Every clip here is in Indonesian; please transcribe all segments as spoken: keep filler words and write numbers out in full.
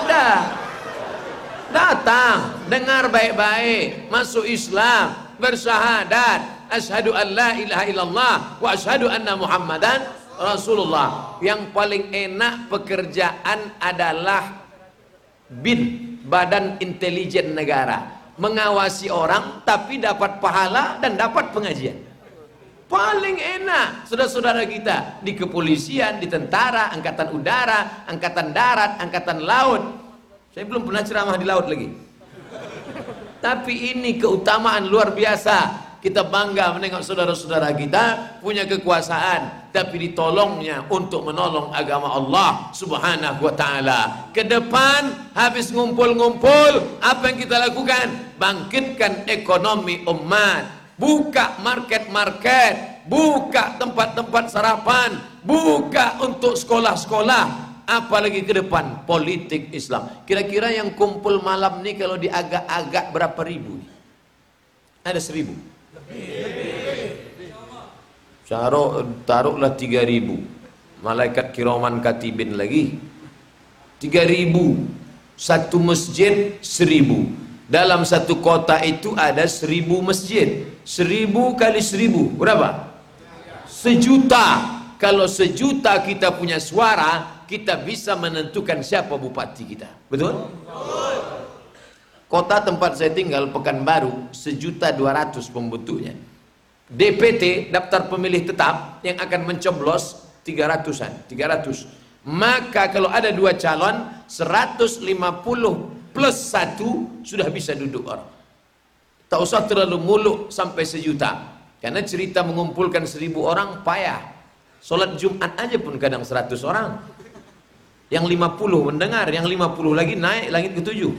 ada. Datang, dengar baik-baik, masuk Islam, bersyahadat, asyhadu an la ilaha illallah wa asyhadu anna Muhammadan Rasulullah. Yang paling enak pekerjaan adalah bin, badan intelijen negara, mengawasi orang tapi dapat pahala dan dapat pengajian. Paling enak saudara-saudara kita di kepolisian, di tentara, angkatan udara, angkatan darat, angkatan laut. Saya belum pernah ceramah di laut lagi. Tapi ini keutamaan luar biasa. Kita bangga menengok saudara-saudara kita punya kekuasaan, tapi ditolongnya untuk menolong agama Allah subhanahu wa ta'ala. Ke depan habis ngumpul-ngumpul, apa yang kita lakukan? Bangkitkan ekonomi umat, buka market-market, buka tempat-tempat sarapan, buka untuk sekolah-sekolah. Apalagi ke depan politik Islam. Kira-kira yang kumpul malam nih kalau diagak-agak berapa ribu? Ada seribu. Taruh, taruhlah tiga ribu. Malaikat kiraman katibin lagi. Tiga ribu. Satu masjid seribu. Dalam satu kota itu ada seribu masjid. Seribu kali seribu berapa? Sejuta. Kalau sejuta kita punya suara, kita bisa menentukan siapa bupati kita. Betul? Kota tempat saya tinggal, Pekanbaru, sejuta dua ratus pembentuknya. D P T, daftar pemilih tetap, yang akan mencoblos tiga ratusan, tiga ratus. Maka kalau ada dua calon, seratus lima puluh plus satu sudah bisa duduk orang. Tak usah terlalu muluk sampai sejuta. Karena cerita mengumpulkan seribu orang payah. Solat Jumat aja pun kadang seratus orang. Yang lima puluh mendengar, yang lima puluh lagi naik langit ketujuh.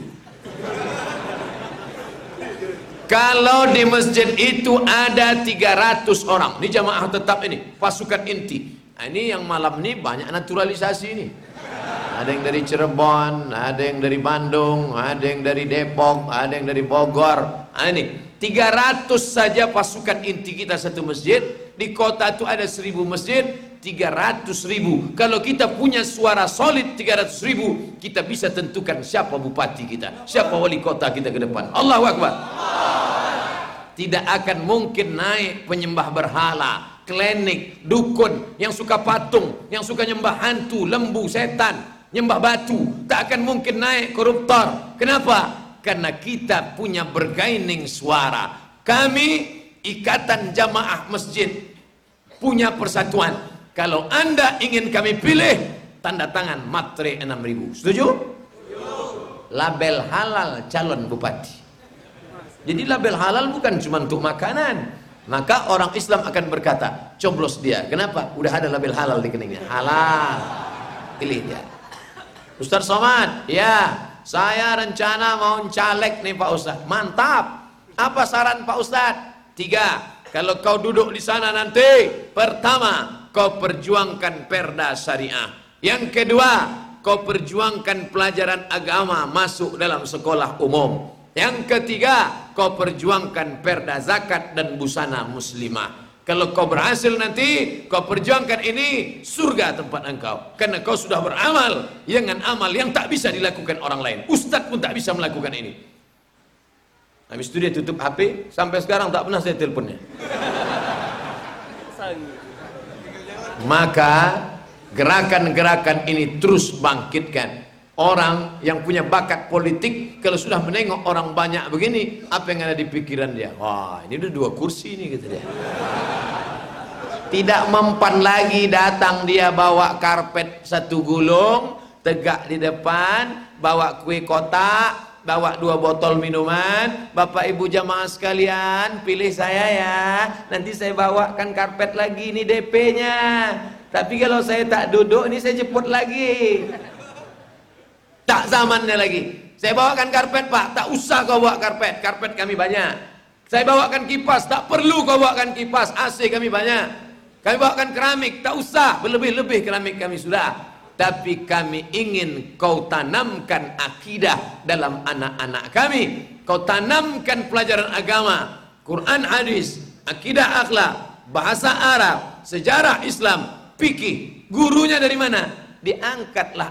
Kalau di masjid itu ada tiga ratus orang, ini jamaah tetap ini, pasukan inti. Nah, ini yang malam ini banyak naturalisasi ini. Ada yang dari Cirebon, ada yang dari Bandung, ada yang dari Depok, ada yang dari Bogor. Nah, ini tiga ratus saja pasukan inti kita satu masjid. Di kota itu ada seribu masjid, tiga ratus ribu. Kalau kita punya suara solid tiga ratus ribu, kita bisa tentukan siapa bupati kita, siapa wali kota kita ke depan. Allahu Akbar. Tidak akan mungkin naik penyembah berhala, klinik, dukun, yang suka patung, yang suka nyembah hantu, lembu, setan, nyembah batu. Tak akan mungkin naik koruptor. Kenapa? Karena kita punya bergaining suara. Kami Ikatan Jamaah Masjid punya persatuan. Kalau anda ingin kami pilih, tanda tangan matre enam ribu. Setuju? Label halal calon bupati. Jadi label halal bukan cuma untuk makanan. Maka orang Islam akan berkata, coblos dia. Kenapa? Udah ada label halal di keningnya. Halal. Pilih dia. Ustaz Somad, ya, saya rencana mau caleg nih Pak Ustaz. Mantap. Apa saran Pak Ustaz? Tiga. Kalau kau duduk di sana nanti, pertama, kau perjuangkan perda syariah. Yang kedua, kau perjuangkan pelajaran agama masuk dalam sekolah umum. Yang ketiga, kau perjuangkan perda zakat dan busana muslimah. Kalau kau berhasil nanti, kau perjuangkan ini, surga tempat engkau. Karena kau sudah beramal dengan amal yang tak bisa dilakukan orang lain. Ustadz pun tak bisa melakukan ini. Habis itu dia tutup H P, sampai sekarang tak pernah saya teleponnya. Maka gerakan-gerakan ini terus bangkitkan. Orang yang punya bakat politik, kalau sudah menengok orang banyak begini, apa yang ada di pikiran dia? Wah, ini udah dua kursi ini, gitu dia. Tidak mempan lagi datang dia bawa karpet satu gulung, tegak di depan, bawa kue kotak, bawa dua botol minuman. Bapak ibu jamaah sekalian, pilih saya ya, nanti saya bawakan karpet lagi, ini D P-nya. Tapi kalau saya tak duduk, ini saya jemput lagi. Tak zamannya lagi. Saya bawakan karpet Pak, tak usah kau bawa karpet, karpet kami banyak. Saya bawakan kipas, tak perlu kau bawakan kipas, A C kami banyak. Kami bawakan keramik, tak usah, berlebih-lebih keramik kami sudah. Tapi kami ingin kau tanamkan akidah dalam anak-anak kami. Kau tanamkan pelajaran agama, Quran, hadis, akidah, akhlak, bahasa Arab, sejarah Islam, fikih. Gurunya dari mana? Diangkatlah